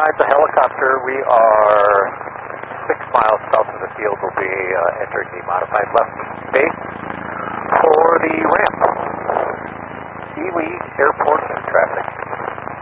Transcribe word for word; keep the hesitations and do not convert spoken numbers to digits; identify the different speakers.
Speaker 1: Alright, the helicopter, we are six miles south of the field. We'll be uh, entering the modified left base for the ramp. Ely Airport